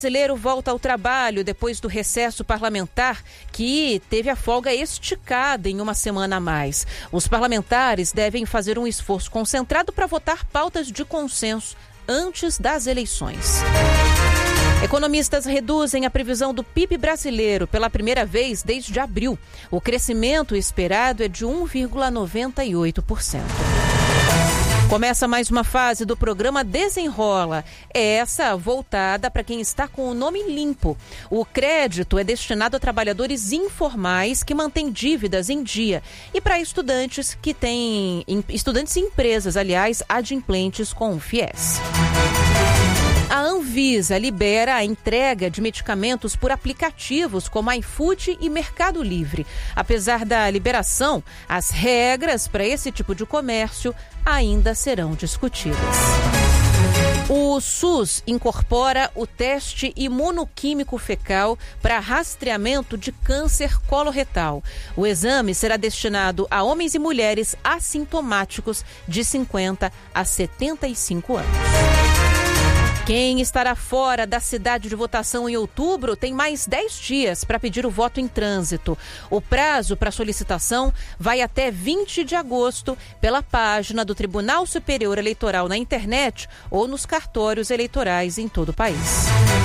O brasileiro volta ao trabalho depois do recesso parlamentar, que teve a folga esticada em uma semana a mais. Os parlamentares devem fazer um esforço concentrado para votar pautas de consenso antes das eleições. Economistas reduzem a previsão do PIB brasileiro pela primeira vez desde abril. O crescimento esperado é de 1,98%. Começa mais uma fase do programa Desenrola, essa voltada para quem está com o nome limpo. O crédito é destinado a trabalhadores informais que mantêm dívidas em dia e para estudantes que têm estudantes e empresas, aliás, adimplentes com o FIES. A Anvisa libera a entrega de medicamentos por aplicativos como iFood e Mercado Livre. Apesar da liberação, as regras para esse tipo de comércio ainda serão discutidas. O SUS incorpora o teste imunoquímico fecal para rastreamento de câncer coloretal. O exame será destinado a homens e mulheres assintomáticos de 50 a 75 anos. Quem estará fora da cidade de votação em outubro tem mais 10 dias para pedir o voto em trânsito. O prazo para solicitação vai até 20 de agosto pela página do Tribunal Superior Eleitoral na internet ou nos cartórios eleitorais em todo o país.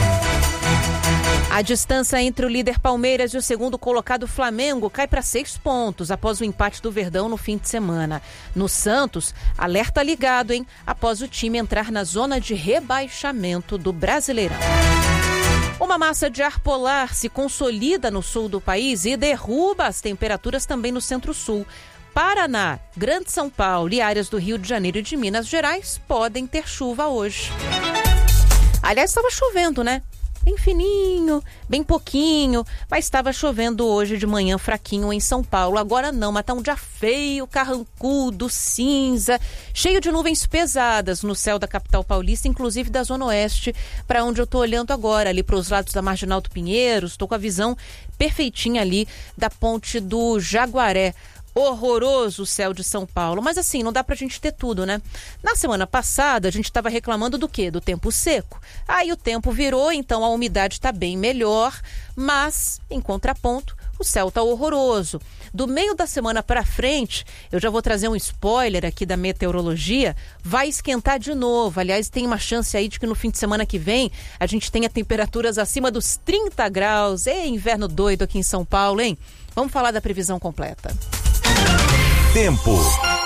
A distância entre o líder Palmeiras e o segundo colocado Flamengo cai para 6 pontos após o empate do Verdão no fim de semana. No Santos, alerta ligado, após o time entrar na zona de rebaixamento do Brasileirão. Uma massa de ar polar se consolida no sul do país e derruba as temperaturas também no centro-sul. Paraná, Grande São Paulo e áreas do Rio de Janeiro e de Minas Gerais podem ter chuva hoje. Aliás, estava chovendo, né? Bem fininho, bem pouquinho, mas estava chovendo hoje de manhã fraquinho em São Paulo. Agora não, mas tá um dia feio, carrancudo, cinza, cheio de nuvens pesadas no céu da capital paulista, inclusive da Zona Oeste, para onde eu tô olhando agora, ali para os lados da Marginal do Pinheiros. Estou com a visão perfeitinha ali da Ponte do Jaguaré. Horroroso o céu de São Paulo, mas assim, não dá pra gente ter tudo, né? Na semana passada, a gente estava reclamando do quê? Do tempo seco. Aí o tempo virou, então a umidade está bem melhor, mas, em contraponto, o céu tá horroroso. Do meio da semana para frente, eu já vou trazer um spoiler aqui da meteorologia, vai esquentar de novo. Aliás, tem uma chance aí de que no fim de semana que vem a gente tenha temperaturas acima dos 30 graus. É inverno doido aqui em São Paulo, hein? Vamos falar da previsão completa. Tempo.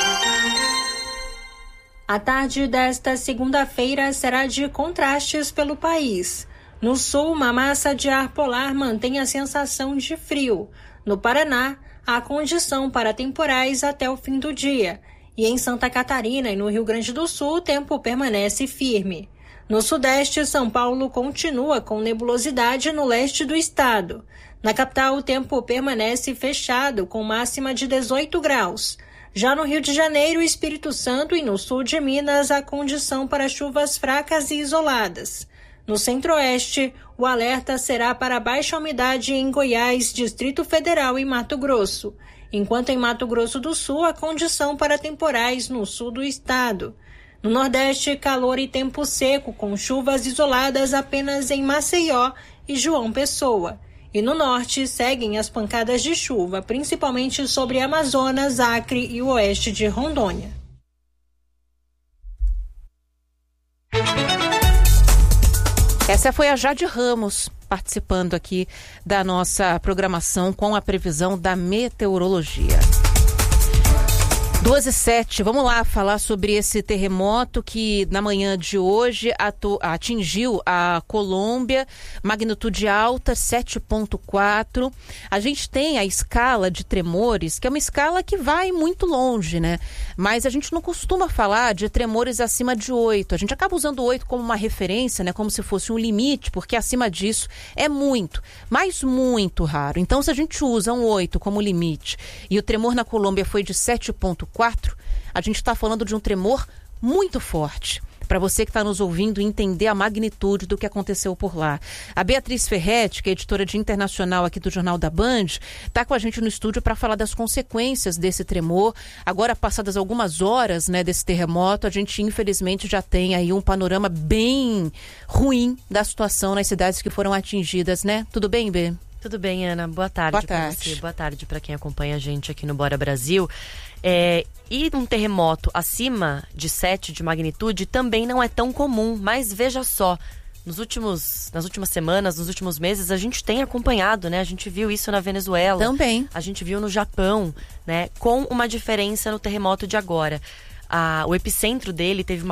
A tarde desta segunda-feira será de contrastes pelo país. No sul, uma massa de ar polar mantém a sensação de frio. No Paraná, há condição para temporais até o fim do dia. E em Santa Catarina e no Rio Grande do Sul, o tempo permanece firme. No sudeste, São Paulo continua com nebulosidade no leste do estado. Na capital, o tempo permanece fechado, com máxima de 18 graus. Já no Rio de Janeiro, Espírito Santo e no sul de Minas, há condição para chuvas fracas e isoladas. No centro-oeste, o alerta será para baixa umidade em Goiás, Distrito Federal e Mato Grosso. Enquanto em Mato Grosso do Sul, há condição para temporais no sul do estado. No Nordeste, calor e tempo seco, com chuvas isoladas apenas em Maceió e João Pessoa. E no norte, seguem as pancadas de chuva, principalmente sobre Amazonas, Acre e o oeste de Rondônia. Essa foi a Jade Ramos, participando aqui da nossa programação com a previsão da meteorologia. 12h07, vamos lá falar sobre esse terremoto que na manhã de hoje atingiu a Colômbia, magnitude alta 7,4. A gente tem a escala de tremores, que é uma escala que vai muito longe, né? Mas a gente não costuma falar de tremores acima de 8. A gente acaba usando 8 como uma referência, né? Como se fosse um limite, porque acima disso é muito, mas muito raro. Então, se a gente usa um 8 como limite e o tremor na Colômbia foi de 7,4, a gente está falando de um tremor muito forte. para você que está nos ouvindo entender a magnitude do que aconteceu por lá. A Beatriz Ferretti, que é editora de internacional aqui do Jornal da Band, está com a gente no estúdio para falar das consequências desse tremor. Agora, passadas algumas horas, né, desse terremoto, a gente infelizmente já tem aí um panorama bem ruim da situação nas cidades que foram atingidas, né? Tudo bem, Bê? Tudo bem, Ana. Boa tarde. Boa tarde. Pra você. Boa tarde para quem acompanha a gente aqui no Bora Brasil. E um terremoto acima de 7 de magnitude também não é tão comum, mas veja só, nas últimas semanas, nos últimos meses, a gente tem acompanhado, né? A gente viu isso na Venezuela. Também. A gente viu no Japão, né? Com uma diferença no terremoto de agora. O epicentro dele teve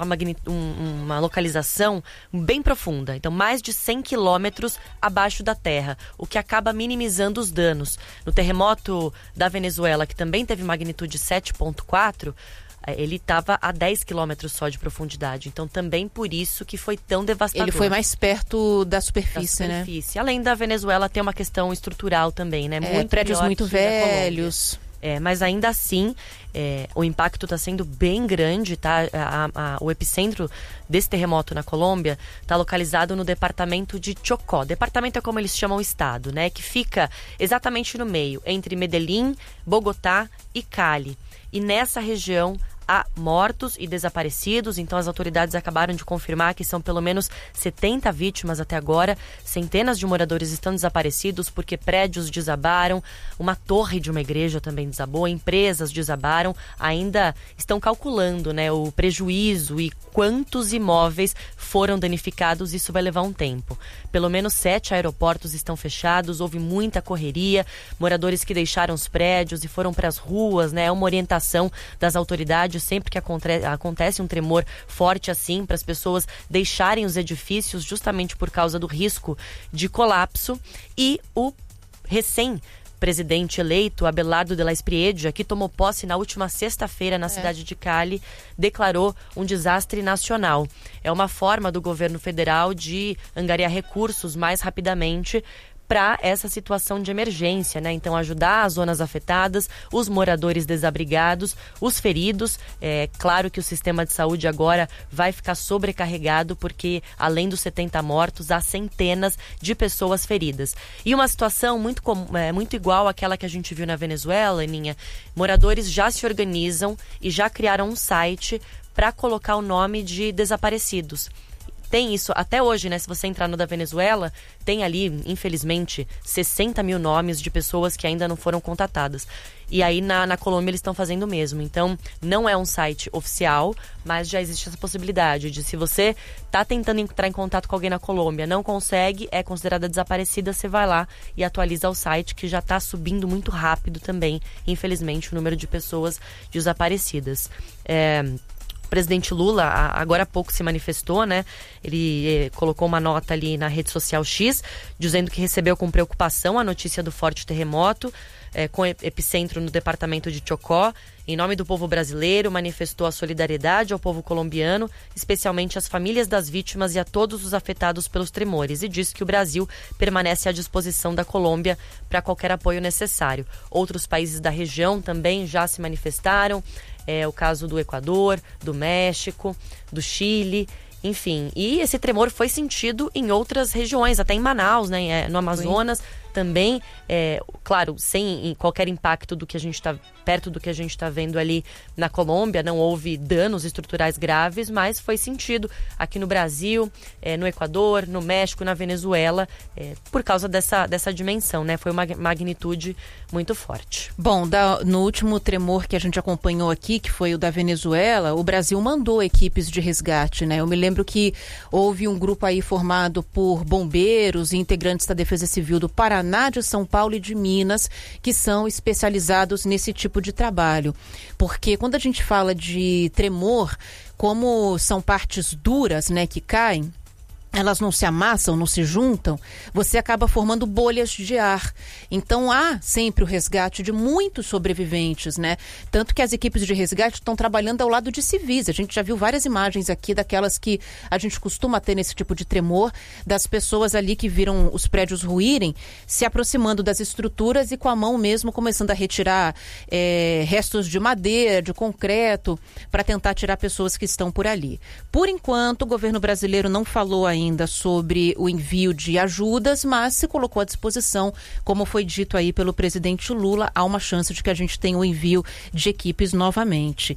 uma localização bem profunda, então mais de 100 quilômetros abaixo da terra, o que acaba minimizando os danos. No terremoto da Venezuela, que também teve magnitude 7,4, ele estava a 10 quilômetros só de profundidade, então também por isso que foi tão devastador. Ele foi mais perto da superfície, né? Além da Venezuela ter uma questão estrutural também, né? Prédios muito velhos. Mas ainda assim, o impacto está sendo bem grande, tá? O epicentro desse terremoto na Colômbia está localizado no departamento de Chocó. Departamento é como eles chamam o estado, né? Que fica exatamente no meio, entre Medellín, Bogotá e Cali. E nessa região há mortos e desaparecidos, então as autoridades acabaram de confirmar que são pelo menos 70 vítimas até agora. Centenas de moradores estão desaparecidos porque prédios desabaram, uma torre de uma igreja também desabou, empresas desabaram, ainda estão calculando, né, o prejuízo e quantos imóveis foram danificados. Isso vai levar um tempo. Pelo menos 7 aeroportos estão fechados, houve muita correria, moradores que deixaram os prédios e foram para as ruas, né? É uma orientação das autoridades sempre que acontece um tremor forte assim, para as pessoas deixarem os edifícios justamente por causa do risco de colapso. E o recém-presidente eleito, Abelardo de la Espriella, que tomou posse na última sexta-feira na cidade de Cali, declarou um desastre nacional. É uma forma do governo federal de angariar recursos mais rapidamente para essa situação de emergência, né? Então, ajudar as zonas afetadas, os moradores desabrigados, os feridos. É claro que o sistema de saúde agora vai ficar sobrecarregado, porque além dos 70 mortos, há centenas de pessoas feridas. E uma situação muito igual àquela que a gente viu na Venezuela, Aninha. Moradores já se organizam e já criaram um site para colocar o nome de desaparecidos. Tem isso até hoje, né? Se você entrar no da Venezuela, tem ali, infelizmente, 60 mil nomes de pessoas que ainda não foram contatadas. E aí na Colômbia eles estão fazendo o mesmo. Então, não é um site oficial, mas já existe essa possibilidade de, se você está tentando entrar em contato com alguém na Colômbia, não consegue, é considerada desaparecida, você vai lá e atualiza o site, que já está subindo muito rápido também, infelizmente, o número de pessoas desaparecidas. O presidente Lula, agora há pouco, se manifestou, né? Ele colocou uma nota ali na rede social X, dizendo que recebeu com preocupação a notícia do forte terremoto, com epicentro no departamento de Chocó. Em nome do povo brasileiro, manifestou a solidariedade ao povo colombiano, especialmente às famílias das vítimas e a todos os afetados pelos tremores, e disse que o Brasil permanece à disposição da Colômbia para qualquer apoio necessário. Outros países da região também já se manifestaram. O caso do Equador, do México, do Chile, enfim. E esse tremor foi sentido em outras regiões, até em Manaus, né, no Amazonas. Também, claro, sem qualquer impacto do que a gente está perto do que a gente está vendo ali na Colômbia, não houve danos estruturais graves, mas foi sentido aqui no Brasil, no Equador, no México, na Venezuela, por causa dessa dimensão, né? Foi uma magnitude muito forte. Bom, no último tremor que a gente acompanhou aqui, que foi o da Venezuela, o Brasil mandou equipes de resgate, né? Eu me lembro que houve um grupo aí formado por bombeiros e integrantes da Defesa Civil do Paraná, de São Paulo e de Minas, que são especializados nesse tipo de trabalho. Porque quando a gente fala de tremor, como são partes duras, né, que caem, elas não se amassam, não se juntam, você acaba formando bolhas de ar. Então há sempre o resgate de muitos sobreviventes, né? Tanto que as equipes de resgate estão trabalhando ao lado de civis. A gente já viu várias imagens aqui daquelas que a gente costuma ter nesse tipo de tremor, das pessoas ali que viram os prédios ruírem, se aproximando das estruturas e com a mão mesmo começando a retirar restos de madeira, de concreto, para tentar tirar pessoas que estão por ali. Por enquanto, o governo brasileiro não falou ainda sobre o envio de ajudas, mas se colocou à disposição, como foi dito aí pelo presidente Lula, há uma chance de que a gente tenha o envio de equipes novamente.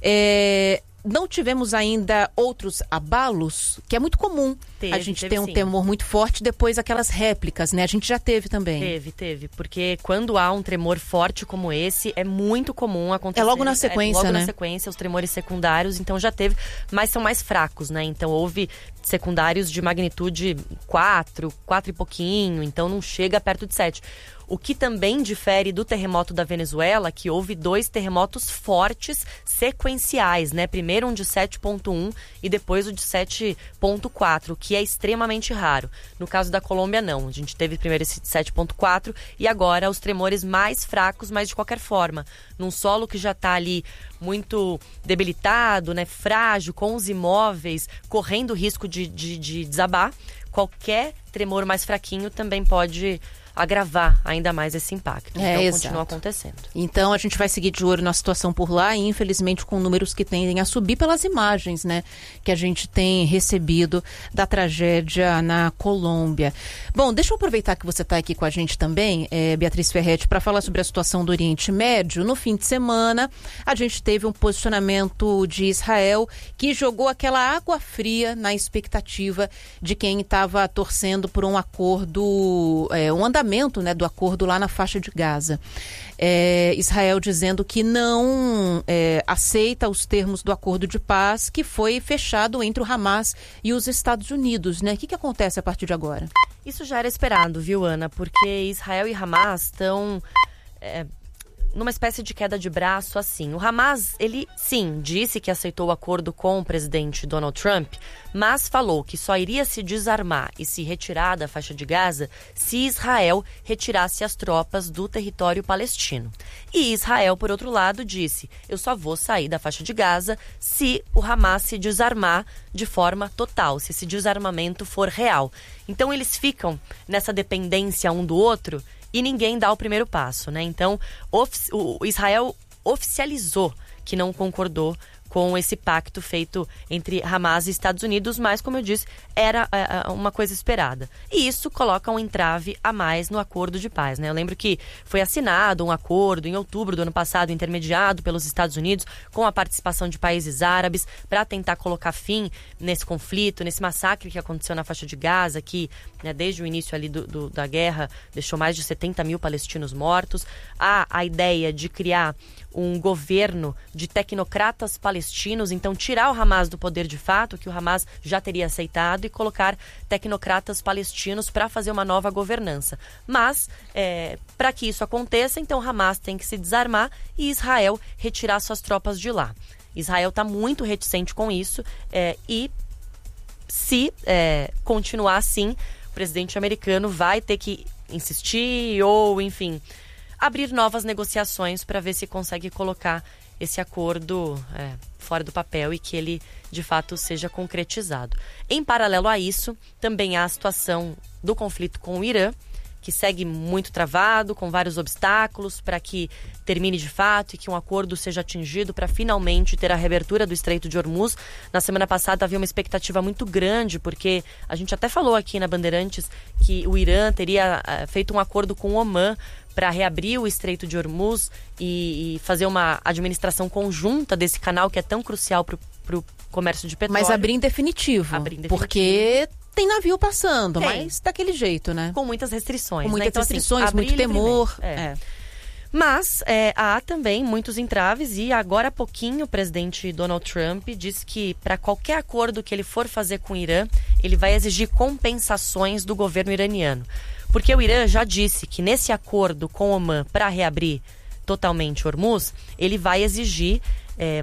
Não tivemos ainda outros abalos, que é muito comum a gente ter um tremor muito forte, depois aquelas réplicas, né? A gente já teve também. Teve, porque quando há um tremor forte como esse, é muito comum acontecer. É logo na sequência, né? Na sequência, os tremores secundários, então já teve, mas são mais fracos, né? Então houve secundários de magnitude 4 e pouquinho, então não chega perto de 7. O que também difere do terremoto da Venezuela, que houve 2 terremotos fortes sequenciais, né? Primeiro um de 7.1 e depois o de 7.4, o que é extremamente raro. No caso da Colômbia, não. A gente teve primeiro esse de 7.4 e agora os tremores mais fracos, mas de qualquer forma. Num solo que já está ali muito debilitado, né? Frágil, com os imóveis, correndo risco de desabar, qualquer tremor mais fraquinho também pode agravar ainda mais esse impacto. Então, continua acontecendo. Então, a gente vai seguir de olho na situação por lá e, infelizmente, com números que tendem a subir pelas imagens, né, que a gente tem recebido da tragédia na Colômbia. Bom, deixa eu aproveitar que você está aqui com a gente também, Beatriz Ferretti, para falar sobre a situação do Oriente Médio. No fim de semana, a gente teve um posicionamento de Israel que jogou aquela água fria na expectativa de quem estava torcendo por um acordo, um andamento, né, do acordo lá na faixa de Gaza. Israel dizendo que não aceita os termos do acordo de paz que foi fechado entre o Hamas e os Estados Unidos, né? O que acontece a partir de agora? Isso já era esperado, viu, Ana? Porque Israel e Hamas estão numa espécie de queda de braço, assim. O Hamas, ele, sim, disse que aceitou o acordo com o presidente Donald Trump, mas falou que só iria se desarmar e se retirar da faixa de Gaza se Israel retirasse as tropas do território palestino. E Israel, por outro lado, disse: eu só vou sair da faixa de Gaza se o Hamas se desarmar de forma total, se esse desarmamento for real. Então eles ficam nessa dependência um do outro e ninguém dá o primeiro passo, né? Então, o Israel oficializou que não concordou com esse pacto feito entre Hamas e Estados Unidos, mas, como eu disse, era uma coisa esperada. E isso coloca um entrave a mais no acordo de paz, né? Eu lembro que foi assinado um acordo em outubro do ano passado, intermediado pelos Estados Unidos, com a participação de países árabes, para tentar colocar fim nesse conflito, nesse massacre que aconteceu na faixa de Gaza, que, né, desde o início ali da guerra deixou mais de 70 mil palestinos mortos. Há a ideia de criar um governo de tecnocratas palestinos, então tirar o Hamas do poder de fato, que o Hamas já teria aceitado, e colocar tecnocratas palestinos para fazer uma nova governança. Mas, para que isso aconteça, então Hamas tem que se desarmar e Israel retirar suas tropas de lá. Israel está muito reticente com isso e se continuar assim, o presidente americano vai ter que insistir ou, enfim, abrir novas negociações para ver se consegue colocar esse acordo fora do papel e que ele, de fato, seja concretizado. Em paralelo a isso, também há a situação do conflito com o Irã, que segue muito travado, com vários obstáculos para que termine de fato e que um acordo seja atingido para finalmente ter a reabertura do Estreito de Hormuz. Na semana passada havia uma expectativa muito grande, porque a gente até falou aqui na Bandeirantes que o Irã teria feito um acordo com o Omã para reabrir o Estreito de Hormuz e fazer uma administração conjunta desse canal que é tão crucial para o comércio de petróleo. Mas abrir em definitivo. Porque tem navio passando, mas daquele jeito, né? Com muitas restrições. Com muitas né? Então, restrições, assim, muito temor. Mas há também muitos entraves e agora há pouquinho o presidente Donald Trump disse que para qualquer acordo que ele for fazer com o Irã, ele vai exigir compensações do governo iraniano. Porque o Irã já disse que nesse acordo com o Omã para reabrir totalmente Hormuz, ele vai exigir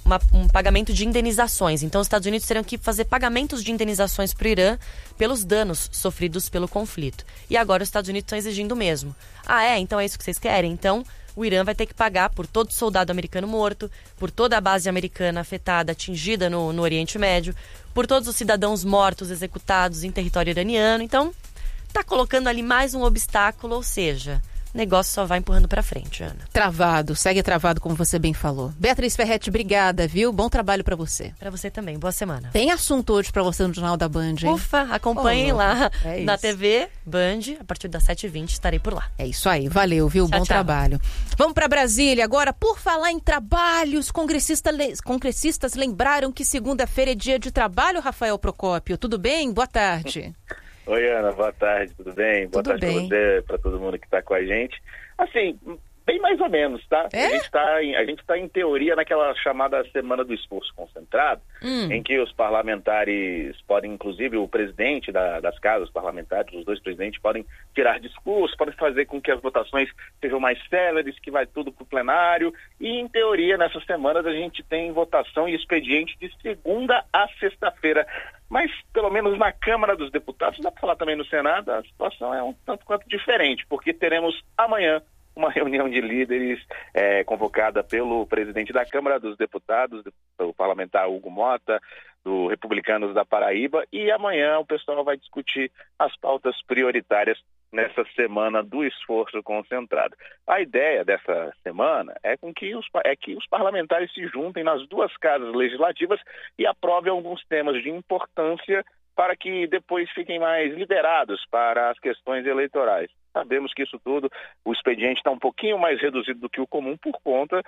um pagamento de indenizações. Então, os Estados Unidos teriam que fazer pagamentos de indenizações para o Irã pelos danos sofridos pelo conflito. E agora os Estados Unidos estão exigindo o mesmo. Então é isso que vocês querem? Então, o Irã vai ter que pagar por todo soldado americano morto, por toda a base americana afetada, atingida no Oriente Médio, por todos os cidadãos mortos, executados em território iraniano. Então, tá colocando ali mais um obstáculo, ou seja, o negócio só vai empurrando pra frente, Ana. Travado, segue travado, como você bem falou. Beatriz Ferretti, obrigada, viu? Bom trabalho pra você. Pra você também, boa semana. Tem assunto hoje pra você no Jornal da Band, hein? Ufa, acompanhem lá na TV Band, a partir das 7h20 estarei por lá. É isso aí, valeu, viu? Bom trabalho. Vamos pra Brasília agora. Por falar em trabalhos, congressistas lembraram que segunda-feira é dia de trabalho, Rafael Procópio. Tudo bem? Boa tarde. Oi, Ana, boa tarde, tudo bem? Boa tarde para você, para todo mundo que está com a gente. Assim, bem mais ou menos, tá? É? A gente tá em teoria naquela chamada Semana do Esforço Concentrado, em que os parlamentares podem, inclusive o presidente das casas parlamentares, os dois presidentes, podem tirar discurso, podem fazer com que as votações sejam mais céleres, que vai tudo para o plenário. E, em teoria, nessas semanas a gente tem votação e expediente de segunda a sexta-feira. Mas, pelo menos na Câmara dos Deputados, dá para falar também no Senado, a situação é um tanto quanto diferente, porque teremos amanhã uma reunião de líderes convocada pelo presidente da Câmara dos Deputados, o parlamentar Hugo Mota, do Republicanos da Paraíba, e amanhã o pessoal vai discutir as pautas prioritárias nessa Semana do Esforço Concentrado. A ideia dessa semana é que os parlamentares se juntem nas duas casas legislativas e aprovem alguns temas de importância para que depois fiquem mais liderados para as questões eleitorais. Sabemos que isso tudo, o expediente está um pouquinho mais reduzido do que o comum por conta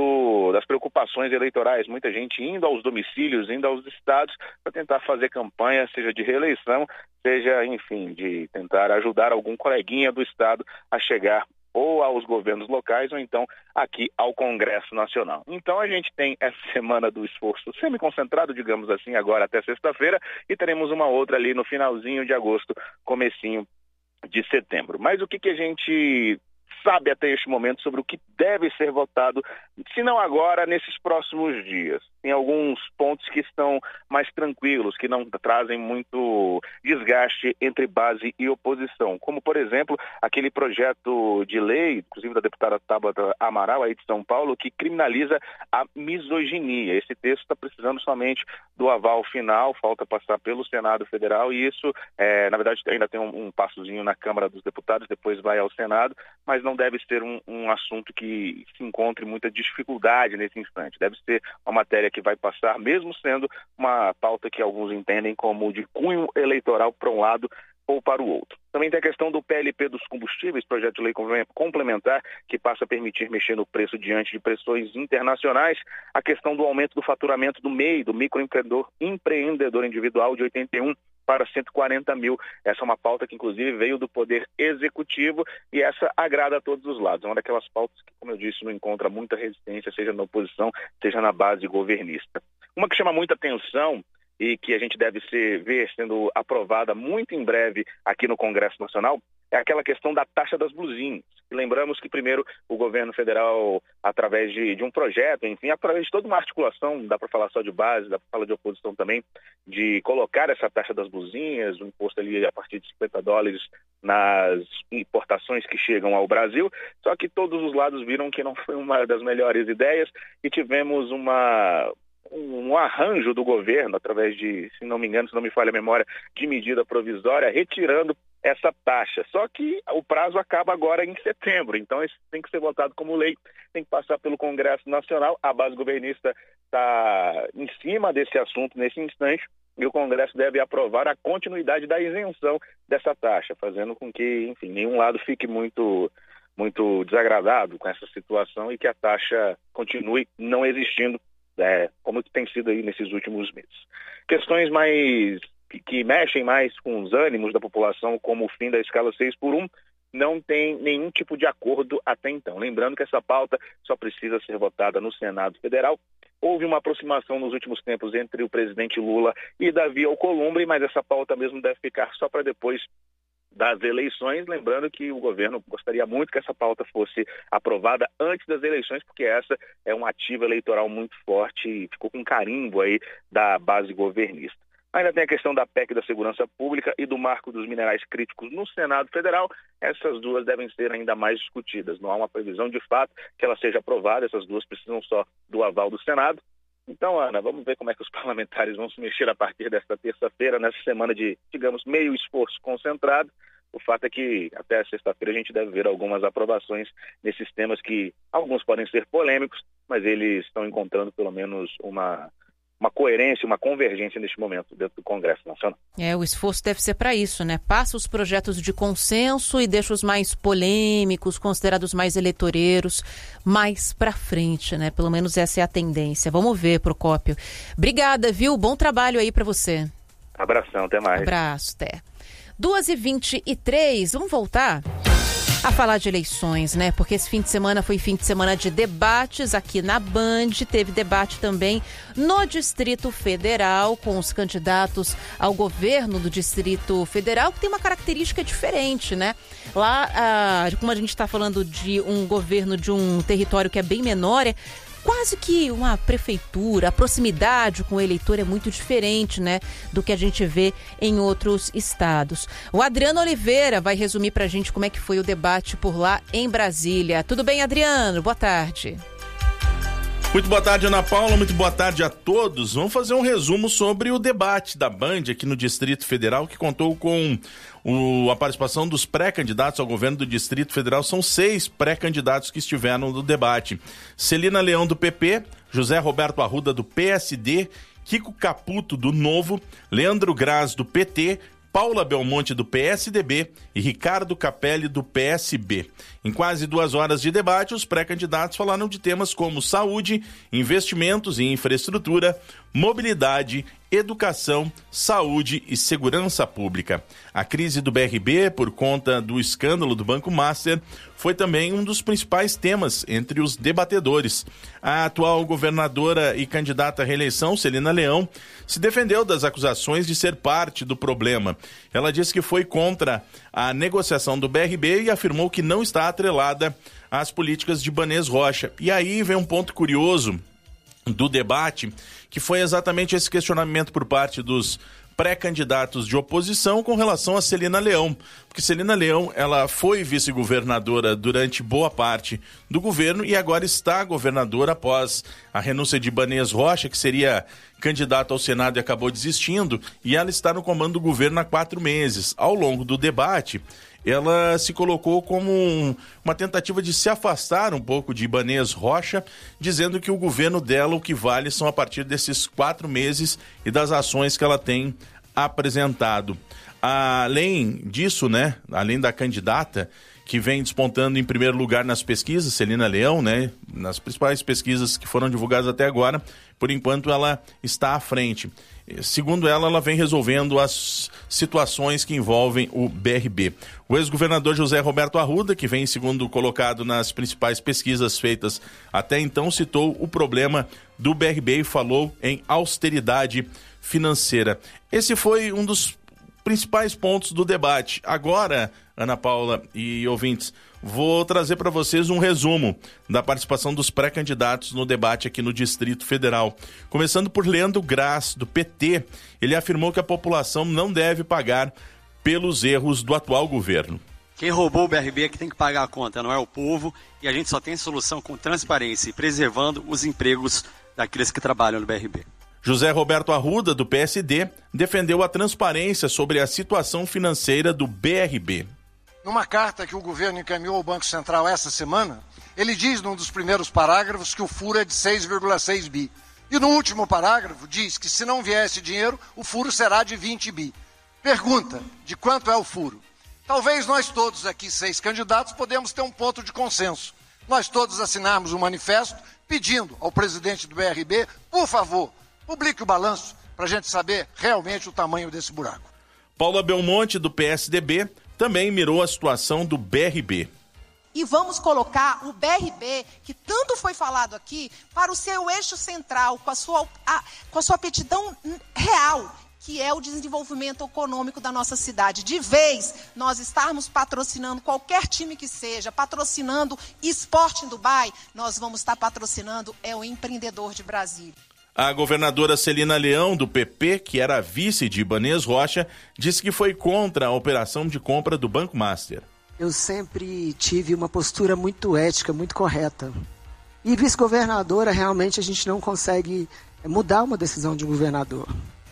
das preocupações eleitorais. Muita gente indo aos domicílios, indo aos estados para tentar fazer campanha, seja de reeleição, seja, enfim, de tentar ajudar algum coleguinha do estado a chegar ou aos governos locais ou então aqui ao Congresso Nacional. Então a gente tem essa Semana do Esforço semi-concentrado, digamos assim, agora até sexta-feira, e teremos uma outra ali no finalzinho de agosto, comecinho de setembro. Mas o que a gente sabe até este momento sobre o que deve ser votado, se não agora, nesses próximos dias? Tem alguns pontos que estão mais tranquilos, que não trazem muito desgaste entre base e oposição, como, por exemplo, aquele projeto de lei, inclusive da deputada Tabata Amaral, aí de São Paulo, que criminaliza a misoginia. Esse texto está precisando somente do aval final, falta passar pelo Senado Federal, e isso, na verdade, ainda tem um passozinho na Câmara dos Deputados, depois vai ao Senado, mas não deve ser um assunto que se encontre muita dificuldade nesse instante. Deve ser uma matéria que vai passar, mesmo sendo uma pauta que alguns entendem como de cunho eleitoral para um lado ou para o outro. Também tem a questão do PLP dos combustíveis, projeto de lei complementar, que passa a permitir mexer no preço diante de pressões internacionais. A questão do aumento do faturamento do MEI, do microempreendedor individual, de 81 para 140 mil. Essa é uma pauta que, inclusive, veio do Poder Executivo e essa agrada a todos os lados. É uma daquelas pautas que, como eu disse, não encontra muita resistência, seja na oposição, seja na base governista. Uma que chama muita atenção e que a gente deve ver sendo aprovada muito em breve aqui no Congresso Nacional, é aquela questão da taxa das blusinhas. E lembramos que primeiro o governo federal, através de um projeto, enfim, através de toda uma articulação, dá para falar só de base, dá para falar de oposição também, de colocar essa taxa das blusinhas, um imposto ali a partir de $50 nas importações que chegam ao Brasil, só que todos os lados viram que não foi uma das melhores ideias e tivemos um arranjo do governo, através de, se não me engano, se não me falha a memória, de medida provisória, retirando essa taxa. Só que o prazo acaba agora em setembro, então isso tem que ser votado como lei, tem que passar pelo Congresso Nacional. A base governista está em cima desse assunto nesse instante e o Congresso deve aprovar a continuidade da isenção dessa taxa, fazendo com que, enfim, nenhum lado fique muito desagradado com essa situação e que a taxa continue não existindo, como tem sido aí nesses últimos meses. Questões que mexem mais com os ânimos da população, como o fim da escala 6x1, não tem nenhum tipo de acordo até então. Lembrando que essa pauta só precisa ser votada no Senado Federal. Houve uma aproximação nos últimos tempos entre o presidente Lula e Davi Alcolumbre, mas essa pauta mesmo deve ficar só para depois das eleições, lembrando que o governo gostaria muito que essa pauta fosse aprovada antes das eleições, porque essa é um ativo eleitoral muito forte e ficou com carimbo aí da base governista. Ainda tem a questão da PEC da segurança pública e do marco dos minerais críticos no Senado Federal. Essas duas devem ser ainda mais discutidas. Não há uma previsão de fato que ela seja aprovada, essas duas precisam só do aval do Senado. Então, Ana, vamos ver como é que os parlamentares vão se mexer a partir desta terça-feira, nessa semana de, digamos, meio esforço concentrado. O fato é que até sexta-feira a gente deve ver algumas aprovações nesses temas que alguns podem ser polêmicos, mas eles estão encontrando pelo menos uma coerência, uma convergência neste momento dentro do Congresso Nacional. O esforço deve ser para isso, né? Passa os projetos de consenso e deixa os mais polêmicos, considerados mais eleitoreiros, mais para frente, né? Pelo menos essa é a tendência. Vamos ver, Procópio. Obrigada, viu? Bom trabalho aí para você. Abração, até mais. Abraço, até. 2h23, vamos voltar a falar de eleições, né? Porque esse fim de semana foi fim de semana de debates aqui na Band. Teve debate também no Distrito Federal com os candidatos ao governo do Distrito Federal, que tem uma característica diferente, né? Lá, como a gente está falando de um governo de um território que é bem menor, quase que uma prefeitura, a proximidade com o eleitor é muito diferente, né, do que a gente vê em outros estados. O Adriano Oliveira vai resumir pra gente como é que foi o debate por lá em Brasília. Tudo bem, Adriano? Boa tarde. Muito boa tarde, Ana Paula, muito boa tarde a todos. Vamos fazer um resumo sobre o debate da Band aqui no Distrito Federal, que contou com a participação dos pré-candidatos ao governo do Distrito Federal. São 6 pré-candidatos que estiveram no debate. Celina Leão, do PP, José Roberto Arruda, do PSD, Kiko Caputo, do Novo, Leandro Graz, do PT, Paula Belmonte, do PSDB, e Ricardo Capelli, do PSB. Em quase 2 horas de debate, os pré-candidatos falaram de temas como saúde, investimentos em infraestrutura, mobilidade, educação, saúde e segurança pública. A crise do BRB, por conta do escândalo do Banco Master, foi também um dos principais temas entre os debatedores. A atual governadora e candidata à reeleição, Celina Leão, se defendeu das acusações de ser parte do problema. Ela disse que foi contra a negociação do BRB e afirmou que não está atrelada às políticas de Ibanez Rocha. E aí vem um ponto curioso do debate, que foi exatamente esse questionamento por parte dos pré-candidatos de oposição com relação a Celina Leão, porque Celina Leão, ela foi vice-governadora durante boa parte do governo e agora está governadora após a renúncia de Ibanez Rocha, que seria candidata ao Senado e acabou desistindo, e ela está no comando do governo há 4 meses. Ao longo do debate, ela se colocou como uma tentativa de se afastar um pouco de Ibanez Rocha, dizendo que o governo dela, o que vale são a partir desses 4 meses e das ações que ela tem apresentado. Além disso, né, além da candidata que vem despontando em primeiro lugar nas pesquisas, Celina Leão, né, nas principais pesquisas que foram divulgadas até agora, por enquanto ela está à frente. Segundo ela vem resolvendo as situações que envolvem o BRB. O ex-governador José Roberto Arruda, que vem em segundo colocado nas principais pesquisas feitas até então, citou o problema do BRB e falou em austeridade financeira. Esse foi um dos principais pontos do debate. Agora, Ana Paula e ouvintes, vou trazer para vocês um resumo da participação dos pré-candidatos no debate aqui no Distrito Federal. Começando por Leandro Graz, do PT. Ele afirmou que a população não deve pagar pelos erros do atual governo. Quem roubou o BRB é que tem que pagar a conta, não é o povo, e a gente só tem solução com transparência e preservando os empregos daqueles que trabalham no BRB. José Roberto Arruda, do PSD, defendeu a transparência sobre a situação financeira do BRB. Numa carta que o governo encaminhou ao Banco Central essa semana, ele diz num dos primeiros parágrafos que o furo é de 6,6 bi. E no último parágrafo diz que se não vier esse dinheiro, o furo será de 20 bi. Pergunta, de quanto é o furo? Talvez nós todos aqui, 6 candidatos, podemos ter um ponto de consenso. Nós todos assinarmos um manifesto pedindo ao presidente do BRB, por favor, publique o balanço para a gente saber realmente o tamanho desse buraco. Paula Belmonte, do PSDB, também mirou a situação do BRB. E vamos colocar o BRB, que tanto foi falado aqui, para o seu eixo central, com a sua aptidão real, que é o desenvolvimento econômico da nossa cidade. De vez nós estarmos patrocinando qualquer time que seja, patrocinando esporte em Dubai, nós vamos estar patrocinando o empreendedor de Brasília. A governadora Celina Leão, do PP, que era vice de Ibanez Rocha, disse que foi contra a operação de compra do Banco Master. Eu sempre tive uma postura muito ética, muito correta. E vice-governadora, realmente a gente não consegue mudar uma decisão de um governador.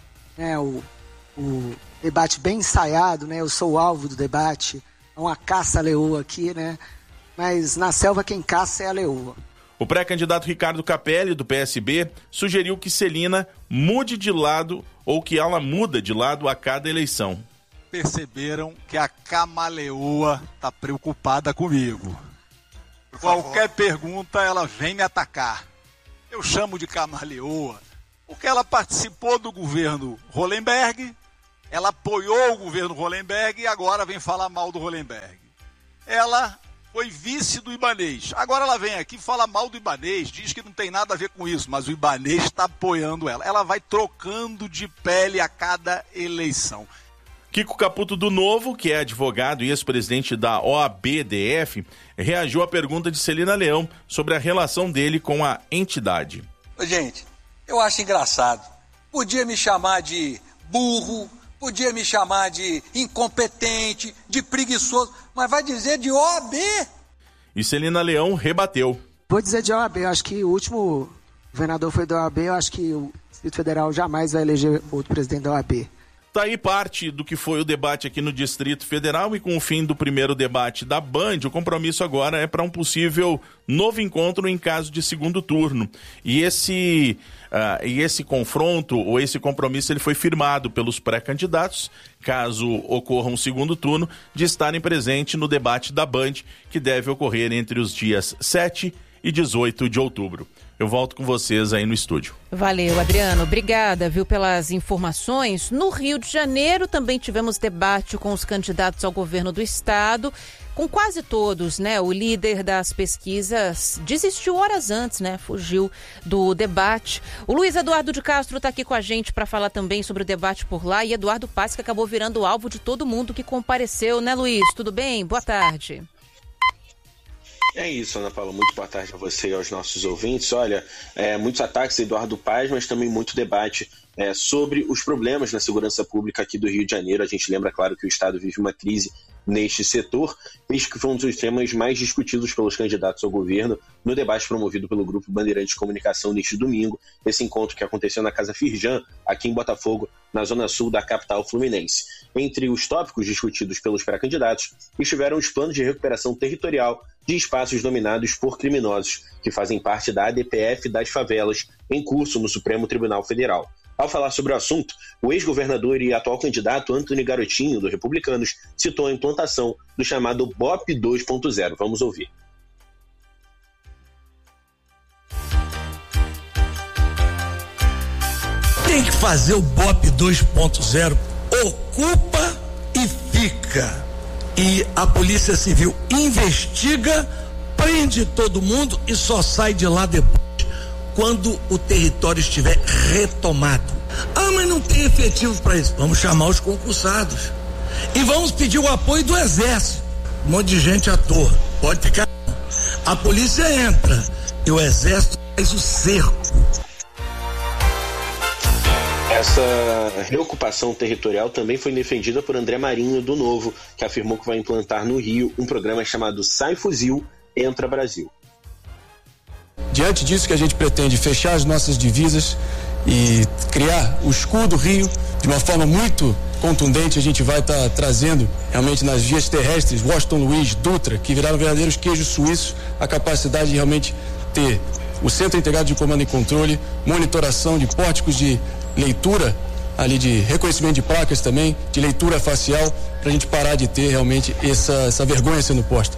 O debate bem ensaiado, né? Eu sou o alvo do debate, é uma caça-leoa aqui, né? Mas na selva quem caça é a leoa. O pré-candidato Ricardo Capelli, do PSB, sugeriu que Celina mude de lado ou que ela muda de lado a cada eleição. Perceberam que a camaleoa está preocupada comigo. Qualquer pergunta ela vem me atacar. Eu chamo de camaleoa porque ela participou do governo Hollenberg, ela apoiou o governo Hollenberg e agora vem falar mal do Hollenberg. Ela foi vice do Ibanez. Agora ela vem aqui e fala mal do Ibanez, diz que não tem nada a ver com isso, mas o Ibanez está apoiando ela. Ela vai trocando de pele a cada eleição. Kiko Caputo do Novo, que é advogado e ex-presidente da OAB-DF, reagiu à pergunta de Celina Leão sobre a relação dele com a entidade. Gente, eu acho engraçado. Podia me chamar de burro, podia me chamar de incompetente, de preguiçoso, mas vai dizer de OAB. E Celina Leão rebateu. Vou dizer de OAB, eu acho que o último governador foi da OAB, eu acho que o Distrito Federal jamais vai eleger outro presidente da OAB. Tá aí parte do que foi o debate aqui no Distrito Federal, e com o fim do primeiro debate da Band, o compromisso agora é para um possível novo encontro em caso de segundo turno. E esse confronto, ou esse compromisso, ele foi firmado pelos pré-candidatos, caso ocorra um segundo turno, de estarem presentes no debate da Band, que deve ocorrer entre os dias 7 e 18 de outubro. Eu volto com vocês aí no estúdio. Valeu, Adriano. Obrigada, viu, pelas informações. No Rio de Janeiro também tivemos debate com os candidatos ao governo do estado. Com quase todos, né? O líder das pesquisas desistiu horas antes, né? Fugiu do debate. O Luiz Eduardo de Castro está aqui com a gente para falar também sobre o debate por lá. E Eduardo Paes, que acabou virando alvo de todo mundo que compareceu, né, Luiz? Tudo bem? Boa tarde. É isso, Ana Paula, muito boa tarde a você e aos nossos ouvintes. Olha, muitos ataques a Eduardo Paes, mas também muito debate sobre os problemas na segurança pública aqui do Rio de Janeiro. A gente lembra, claro, que o Estado vive uma crise neste setor, visto que foi um dos temas mais discutidos pelos candidatos ao governo no debate promovido pelo Grupo Bandeirantes de Comunicação neste domingo, esse encontro que aconteceu na Casa Firjan, aqui em Botafogo, na zona sul da capital fluminense. Entre os tópicos discutidos pelos pré-candidatos estiveram os planos de recuperação territorial de espaços dominados por criminosos, que fazem parte da ADPF das favelas, em curso no Supremo Tribunal Federal. Ao falar sobre o assunto, o ex-governador e atual candidato Antony Garotinho, do Republicanos, citou a implantação do chamado BOP 2.0. Vamos ouvir. Tem que fazer o BOP 2.0, ocupa e fica. E a Polícia Civil investiga, prende todo mundo e só sai de lá depois, quando o território estiver retomado. Ah, mas não tem efetivo para isso. Vamos chamar os concursados. E vamos pedir o apoio do Exército. Um monte de gente à toa. Pode ficar. A polícia entra e o Exército faz o cerco. Essa reocupação territorial também foi defendida por André Marinho, do Novo, que afirmou que vai implantar no Rio um programa chamado Sai Fuzil, Entra Brasil. Diante disso que a gente pretende fechar as nossas divisas e criar o escudo Rio de uma forma muito contundente, a gente vai estar trazendo realmente nas vias terrestres Washington Luiz, Dutra, que viraram verdadeiros queijos suíços, a capacidade de realmente ter o Centro Integrado de Comando e Controle, monitoração de pórticos de leitura, ali de reconhecimento de placas também, de leitura facial, para a gente parar de ter realmente essa vergonha sendo posta.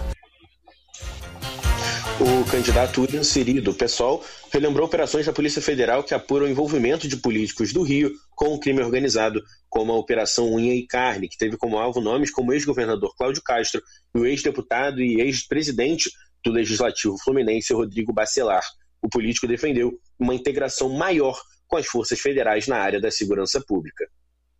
O candidato William Siri, do PSOL, relembrou operações da Polícia Federal que apuram o envolvimento de políticos do Rio com o crime organizado, como a Operação Unha e Carne, que teve como alvo nomes como o ex-governador Cláudio Castro e o ex-deputado e ex-presidente do Legislativo Fluminense, Rodrigo Bacelar. O político defendeu uma integração maior com as forças federais na área da segurança pública.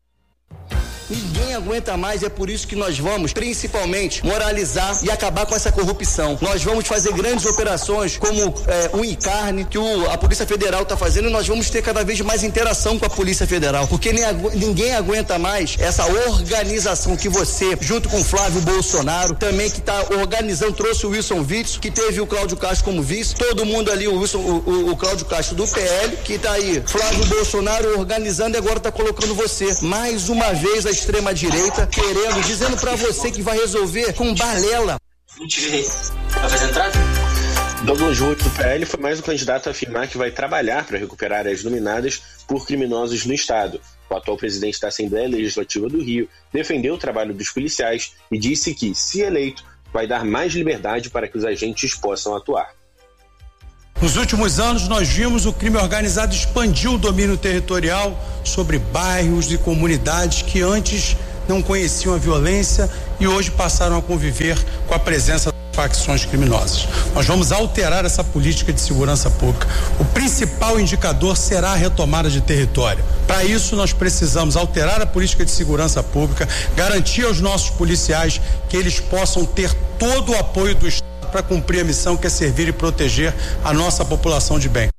Ninguém aguenta mais, é por isso que nós vamos, principalmente, moralizar e acabar com essa corrupção. Nós vamos fazer grandes operações como o Encarne, que a Polícia Federal está fazendo, e nós vamos ter cada vez mais interação com a Polícia Federal, porque ninguém aguenta mais essa organização que você, junto com o Flávio Bolsonaro, também que está organizando, trouxe o Wilson Witzel, que teve o Cláudio Castro como vice, todo mundo ali, o Cláudio Castro do PL, que está aí, Flávio Bolsonaro organizando e agora está colocando você, mais uma vez a extrema-direita, dizendo para você que vai resolver com balela. Vai fazer entrada? Douglas Ruth, do PL, foi mais um candidato a afirmar que vai trabalhar para recuperar as dominadas por criminosos no Estado. O atual presidente da Assembleia Legislativa do Rio defendeu o trabalho dos policiais e disse que, se eleito, vai dar mais liberdade para que os agentes possam atuar. Nos últimos anos, nós vimos o crime organizado expandir o domínio territorial sobre bairros e comunidades que antes não conheciam a violência e hoje passaram a conviver com a presença das facções criminosas. Nós vamos alterar essa política de segurança pública. O principal indicador será a retomada de território. Para isso, nós precisamos alterar a política de segurança pública, garantir aos nossos policiais que eles possam ter todo o apoio do Estado para cumprir a missão que é servir e proteger a nossa população de bem.